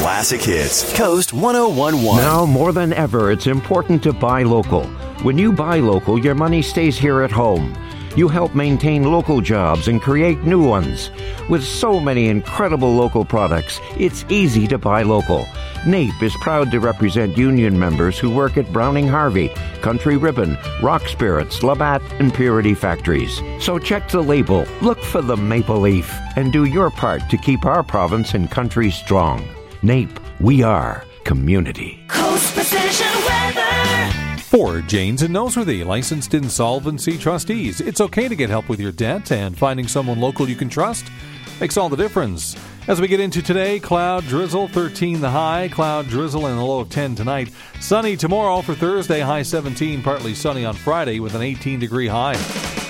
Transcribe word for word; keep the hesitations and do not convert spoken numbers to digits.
classic hits. Coast one oh one point one. Now more than ever, it's important to buy local. When you buy local, your money stays here at home. You help maintain local jobs and create new ones. With so many incredible local products, it's easy to buy local. NAPE is proud to represent union members who work at Browning Harvey, Country Ribbon, Rock Spirits, Labatt, and Purity Factories. So check the label, look for the maple leaf, and do your part to keep our province and country strong. NAPE, we are community. Coast Precision Weather. For Janes and Noseworthy, licensed insolvency trustees, it's okay to get help with your debt, and finding someone local you can trust makes all the difference. As we get into today, cloud, drizzle, thirteen the high, cloud, drizzle, and a low of ten tonight. Sunny tomorrow for Thursday, high seventeen, partly sunny on Friday with an eighteen degree high.